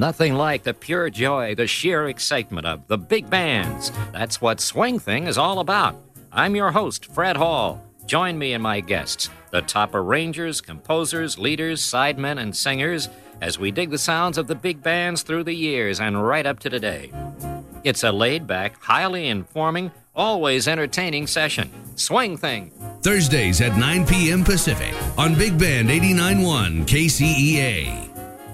Nothing like the pure joy, the sheer excitement of the big bands. That's what Swing Thing is all about. I'm your host, Fred Hall. Join me and my guests, the top arrangers, composers, leaders, sidemen, and singers, as we dig the sounds of the big bands through the years and right up to today. It's a laid-back, highly informing, always entertaining session. Swing Thing. Thursdays at 9 p.m. Pacific on Big Band 89.1 KCEA.